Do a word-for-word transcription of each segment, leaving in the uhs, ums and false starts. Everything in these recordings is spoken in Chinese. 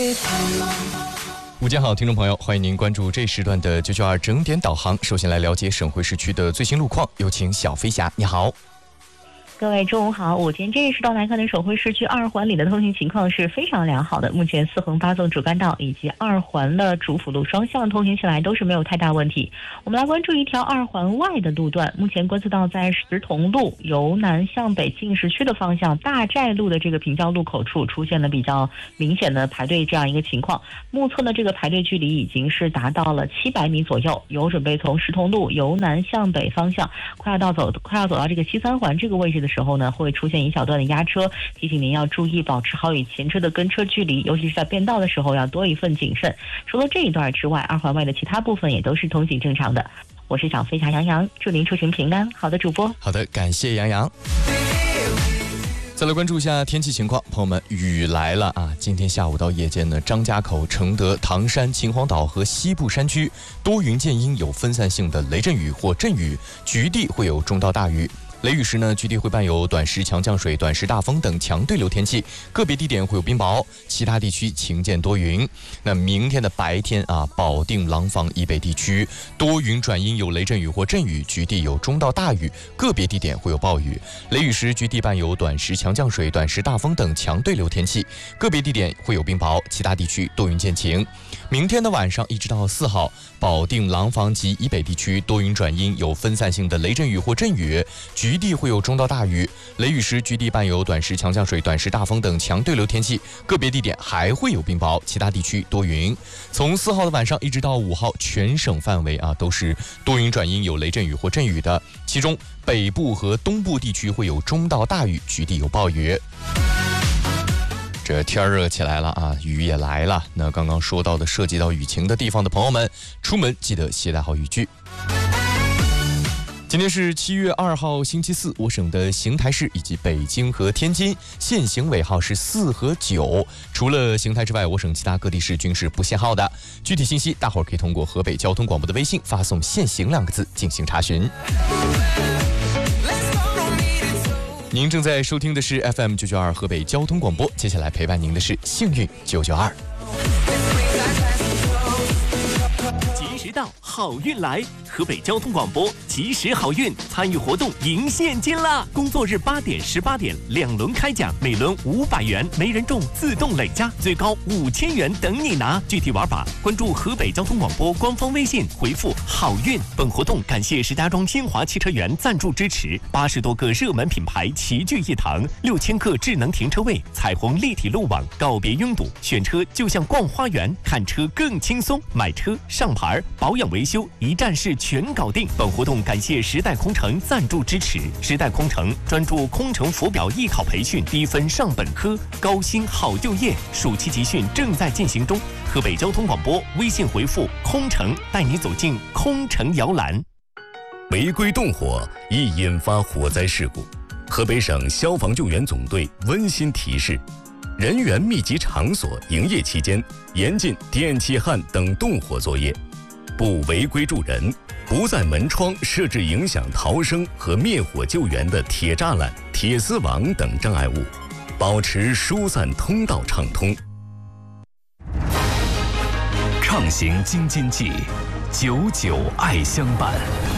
午间好，听众朋友，欢迎您关注这时段的九九二整点导航。首先来了解省会市区的最新路况，有请小飞侠，你好。 各位中午好，午间这一时段来看的省会市区二环里的通行情况是非常良好的，目前四横八纵主干道以及二环的主辅路双向通行起来都是没有太大问题。我们来关注一条二环外的路段，目前观测到在石桐路由南向北进市区的方向大寨路的这个平交路口处出现了比较明显的排队这样一个情况，目测呢这个排队距离已经是达到了七百米左右，有准备从石桐路由南向北方向快要到走快要走到这个西三环这个位置的时候呢，会出现一小段的压车，提醒您要注意保持好与前车的跟车距离，尤其是在变道的时候要多一份谨慎。除了这一段之外，二环外的其他部分也都是通行正常的。我是小飞侠杨洋，祝您出行平安。好的，主播。 好的，感谢杨洋。再来关注一下天气情况，朋友们，雨来了啊！今天下午到夜间呢，张家口、承德、唐山、秦皇岛和西部山区多云见阴，有分散性的雷阵雨或阵雨，局地会有中到大雨。雷雨时呢，局地会伴有短时强降水、短时大风等强对流天气，个别地点会有冰雹，其他地区晴间多云。那明天的白天啊，保定、廊坊以北地区多云转阴，有雷阵雨或阵雨，局地有中到大雨，个别地点会有暴雨。雷雨时，局地伴有短时强降水、短时大风等强对流天气，个别地点会有冰雹，其他地区多云见晴。明天的晚上一直到四号，保定、廊坊及以北地区多云转阴，有分散性的雷阵雨或阵雨，局地会有中到大雨。雷雨时，局地伴有短时强降水、短时大风等强对流天气，个别地点还会有冰雹，其他地区多云。从四号的晚上一直到五号，全省范围啊都是多云转阴，有雷阵雨或阵雨的，其中北部和东部地区会有中到大雨，局地有暴雨。这天热起来了啊，雨也来了。那刚刚说到的涉及到雨情的地方的朋友们，出门记得携带好雨具。今天是七月二号星期四，我省的邢台市以及北京和天津限行尾号是四和九。除了邢台之外，我省其他各地市均是不限号的。具体信息，大伙儿可以通过河北交通广播的微信发送“限行”两个字进行查询。您正在收听的是 F M 九九二河北交通广播，接下来陪伴您的是幸运九九二。 及时到，好运来！河北交通广播及时好运参与活动赢现金啦！工作日八点、十八点两轮开奖，每轮五百元，没人中自动累加，最高五千元等你拿。具体玩法，关注河北交通广播官方微信，回复“好运”。本活动感谢石家庄新华汽车园赞助支持，八十多个热门品牌齐聚一堂，六千个智能停车位，彩虹立体路网，告别拥堵，选车就像逛花园，看车更轻松，买车上牌保养维修一站式全搞定。本活动感谢时代空乘赞助支持，时代空乘专注空乘浮表艺考培训，低分上本科，高薪好就业。暑期集训正在进行中。河北交通广播微信回复空乘，带你走进空乘摇篮。 违规动火易引发火灾事故，河北省消防救援总队温馨提示：人员密集场所营业期间，严禁电气焊等动火作业，不违规助人，不在门窗设置影响逃生和灭火救援的铁栅栏、铁丝网等障碍物，保持疏散通道畅通。 畅行京津冀，久久爱相伴。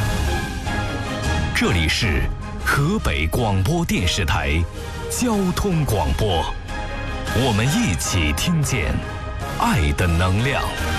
这里是河北广播电视台交通广播，我们一起听见爱的能量。